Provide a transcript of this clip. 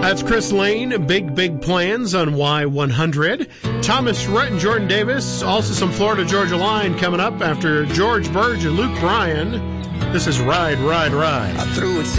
That's Chris Lane, Big Plans on Y100. Thomas Rhett and Jordan Davis. Also some Florida Georgia Line coming up after George Burge and Luke Bryan. This is Ride, Ride, Ride. I threw it